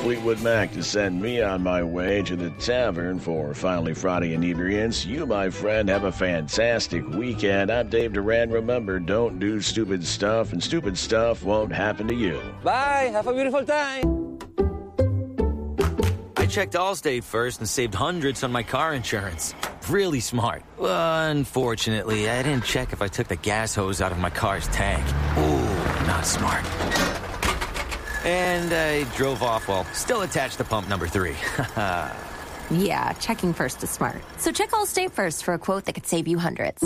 Fleetwood Mac to send me on my way to the tavern for Finally Friday inebriants. You, my friend, have a fantastic weekend. I'm Dave Duran. Remember, don't do stupid stuff, and stupid stuff won't happen to you. Bye. Have a beautiful time. I checked Allstate first and saved hundreds on my car insurance. Really smart. Unfortunately, I didn't check if I took the gas hose out of my car's tank. Ooh, not smart. And I drove off while still attached to pump number 3. Yeah, checking first is smart. So check Allstate first for a quote that could save you hundreds.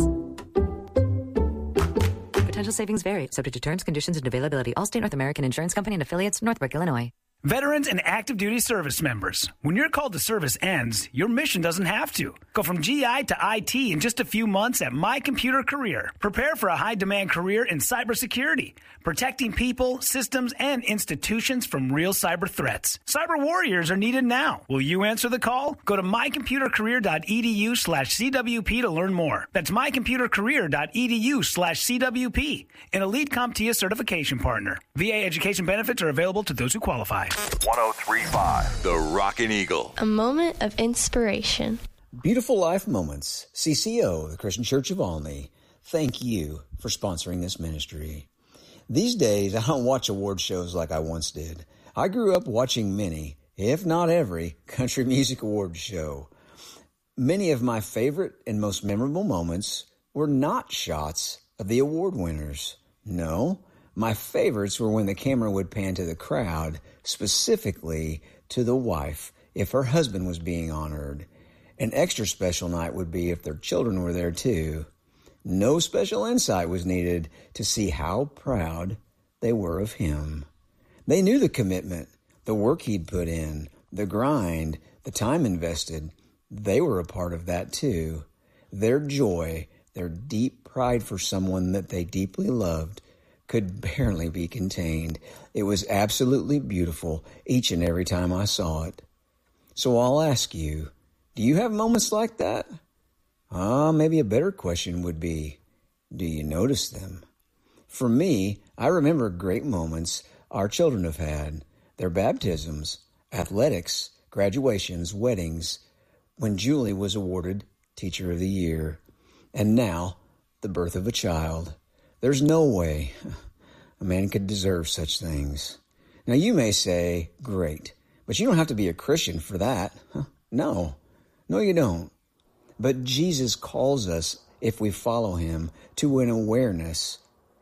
Potential savings vary, subject to terms, conditions, and availability. Allstate North American Insurance Company and affiliates, Northbrook, Illinois. Veterans and active duty service members, when your call to service ends, your mission doesn't have to. Go from GI to IT in just a few months at My Computer Career. Prepare for a high-demand career in cybersecurity, protecting people, systems, and institutions from real cyber threats. Cyber warriors are needed now. Will you answer the call? Go to mycomputercareer.edu/CWP to learn more. That's mycomputercareer.edu/CWP, an elite CompTIA certification partner. VA education benefits are available to those who qualify. 103.5 The Rockin' Eagle. A moment of inspiration. Beautiful Life Moments, CCO, the Christian Church of Olney. Thank you for sponsoring this ministry. These days, I don't watch award shows like I once did. I grew up watching many, if not every, country music award show. Many of my favorite and most memorable moments were not shots of the award winners. No, my favorites were when the camera would pan to the crowd, specifically to the wife if her husband was being honored. An extra special night would be if their children were there too. No special insight was needed to see how proud they were of him. They knew the commitment, the work he'd put in, the grind, the time invested. They were a part of that too. Their joy, their deep pride for someone that they deeply loved, could barely be contained. It was absolutely beautiful each and every time I saw it. So I'll ask you, do you have moments like that? Maybe a better question would be, do you notice them? For me, I remember great moments our children have had, their baptisms, athletics, graduations, weddings, when Julie was awarded Teacher of the Year, and now the birth of a child. There's no way a man could deserve such things. Now you may say, great, but you don't have to be a Christian for that. No, you don't. But Jesus calls us, if we follow him, to an awareness.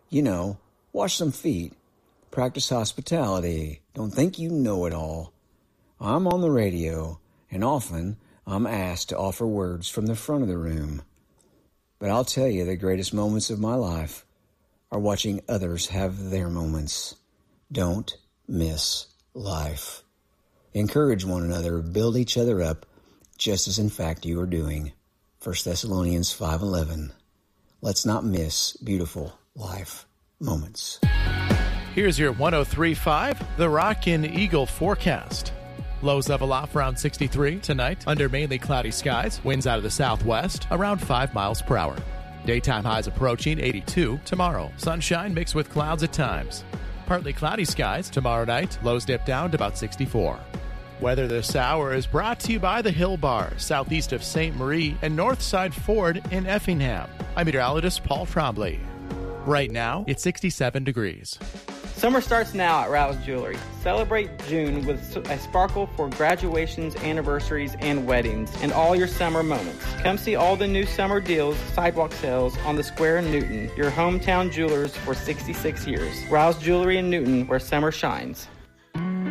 Wash some feet, practice hospitality. Don't think you know it all. I'm on the radio, and often I'm asked to offer words from the front of the room. But I'll tell you, the greatest moments of my life are watching others have their moments. Don't miss life. Encourage one another, build each other up, just as in fact you are doing. 1 Thessalonians 5:11. Let's not miss beautiful life moments. Here's your 103.5 The Rockin' Eagle forecast. Lows level off around 63 tonight under mainly cloudy skies. Winds out of the southwest around 5 miles per hour. Daytime highs approaching 82 tomorrow. Sunshine mixed with clouds at times. Partly cloudy skies tomorrow night. Lows dip down to about 64. Weather this hour is brought to you by the Hill Bar, southeast of St. Marie and Northside Ford in Effingham. I'm meteorologist Paul Trombley. Right now, it's 67 degrees. Summer starts now at Rouse Jewelry. Celebrate June with a sparkle for graduations, anniversaries, and weddings, and all your summer moments. Come see all the new summer deals, sidewalk sales on the Square in Newton, your hometown jewelers for 66 years. Rouse Jewelry in Newton, where summer shines.